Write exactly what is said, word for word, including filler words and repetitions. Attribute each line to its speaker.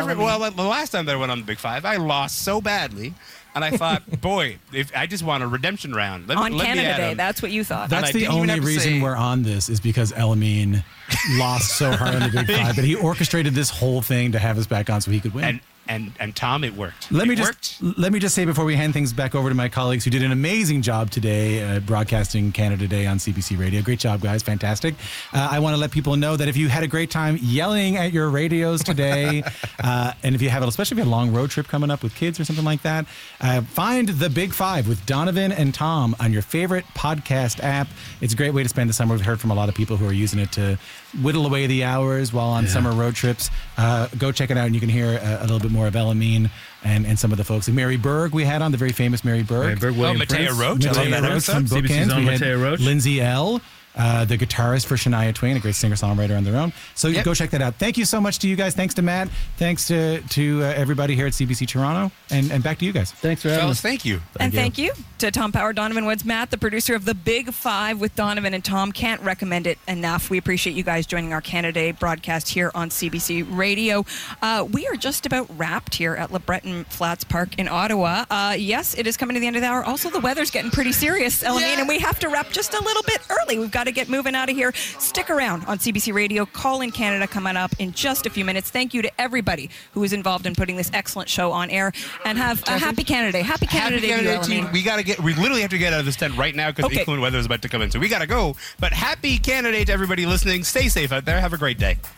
Speaker 1: every,
Speaker 2: Elamine.
Speaker 1: well, the last time that I went on the Big Five, I lost so badly. And I thought, boy, if I just want a redemption round. Let,
Speaker 2: on
Speaker 1: let
Speaker 2: Canada
Speaker 1: me at
Speaker 2: Day,
Speaker 1: him.
Speaker 2: that's what you thought.
Speaker 3: That's
Speaker 1: I
Speaker 3: the
Speaker 1: didn't even
Speaker 3: only
Speaker 1: have to
Speaker 3: reason
Speaker 1: say-
Speaker 3: we're on this is because Elamine lost so hard on the Big Five that he orchestrated this whole thing to have us back on so he could win.
Speaker 1: And and and Tom, it worked.
Speaker 3: Let
Speaker 1: it
Speaker 3: me
Speaker 1: worked.
Speaker 3: just let me just say before we hand things back over to my colleagues who did an amazing job today uh, broadcasting Canada Day on C B C Radio. Great job, guys. Fantastic. Uh, I want to let people know that if you had a great time yelling at your radios today, uh, and if you have, especially if you have a long road trip coming up with kids or something like that, uh, find The Big Five with Donovan and Tom on your favorite podcast app. It's a great way to spend the summer. We've heard from a lot of people who are using it to whittle away the hours while on
Speaker 4: Yeah.
Speaker 3: summer road trips. Uh, go check it out, and you can hear a, a little bit more of Elamine and, and some of the folks. And Mary Berg, we had on, the very famous Mary Berg.
Speaker 4: Mary Berg,
Speaker 1: Oh,
Speaker 4: William
Speaker 1: Mateo
Speaker 4: Prince.
Speaker 1: Roach. I love
Speaker 3: Mateo
Speaker 1: that
Speaker 3: Roach
Speaker 1: episode.
Speaker 3: from
Speaker 4: C B C's
Speaker 3: Bookends.
Speaker 4: own
Speaker 3: We had
Speaker 4: Mateo Roach.
Speaker 3: Lindsay L., uh, the guitarist for Shania Twain, a great singer-songwriter on their own. So
Speaker 1: Yep.
Speaker 3: go check that out. Thank you so much to you guys. Thanks to Matt. Thanks to, to uh, everybody here at C B C Toronto. And, and back to you guys.
Speaker 4: Thanks for having
Speaker 1: Fellas,
Speaker 4: us.
Speaker 1: thank you.
Speaker 2: And thank you to Tom Power, Donovan Woods, Matt, the producer of The Big Five with Donovan and Tom. Can't recommend it enough. We appreciate you guys joining our Canada Day broadcast here on C B C Radio. Uh, we are just about wrapped here at Le Breton Flats Park in Ottawa. Uh, yes, it is coming to the end of the hour. Also, the weather's getting pretty serious, Elamine,
Speaker 1: Yeah.
Speaker 2: and we have to wrap just a little bit early. We've got to get moving out of here. Stick around on C B C Radio. Call in Canada coming up in just a few minutes. Thank you to everybody who was involved in putting this excellent show on air. And have a happy Canada Day. Happy Canada
Speaker 1: Happy
Speaker 2: Day to you,
Speaker 1: Canada Day to you.
Speaker 2: Elamine.
Speaker 1: We gotta get. We literally have to get out of this tent right now because
Speaker 2: Okay.
Speaker 1: the inclement weather is about to come in. So we gotta go. But happy Canada Day to everybody listening. Stay safe out there. Have a great day.